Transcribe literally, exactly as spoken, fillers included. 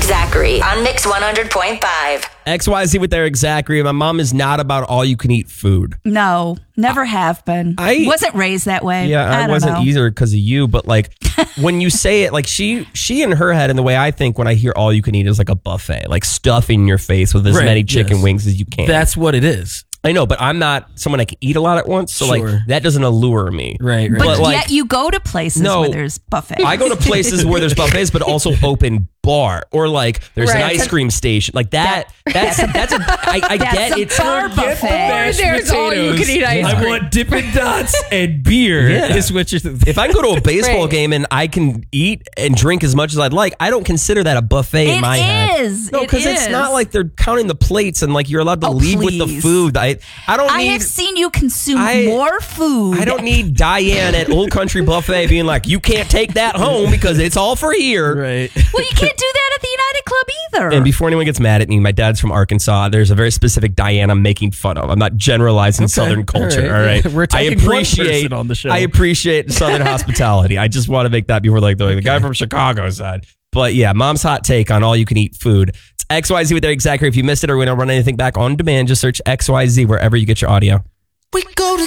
Zachary on Mix one hundred point five. X Y Z with Eric Zachary. My mom is not about all you can eat food. No, never have been. I wasn't raised that way. Yeah, I, I don't wasn't know. either because of you. But like when you say it, like she, she in her head, and the way I think when I hear all you can eat is like a buffet, like stuffing your face with as Right, many chicken yes. wings as you can. That's what it is. I know, but I'm not someone that can eat a lot at once, so Sure. like that doesn't allure me. Right, right. But, But, like, yet you go to places No. where there's buffets. I go to places where there's buffets, but also open bar or like there's an Right. ice cream station like that. that's that's a I, I That's get a it's bar buffet. Or there's all you can eat ice I cream. want Dippin' Dots and beer. Yeah. Is what you're If I can go to a baseball Right. game and I can eat and drink as much as I'd like, I don't consider that a buffet in It my head. is. No, It because it's is. not like they're counting the plates and like you're allowed to Oh, leave with the please. food. I I don't I need have seen you consume I- more food. I don't need Diane at Old Country Buffet being like, you can't take that home because it's all for here. right. Well, you can't do that at the United Club either. And before anyone gets mad at me, my dad's from Arkansas. There's a very specific Diane I'm making fun of. I'm not generalizing Southern culture. All All right. right. We're I talking one appreciate person on the show. I appreciate Southern hospitality. I just want to make that before like the, the guy from Chicago said. But yeah, mom's hot take on all you can eat food. It's X Y Z with Eric Zachary. If you missed it or we don't run anything back on demand, just search X Y Z wherever you get your audio. We go